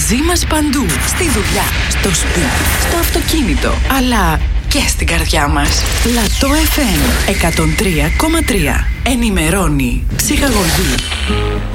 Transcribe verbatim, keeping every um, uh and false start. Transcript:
Μαζί μας παντού. Στη δουλειά, στο σπίτι, στο αυτοκίνητο, αλλά και στην καρδιά μας. Λατό εφ εμ εκατόν τρία κόμμα τρία. Ενημερώνει, ψυχαγωγεί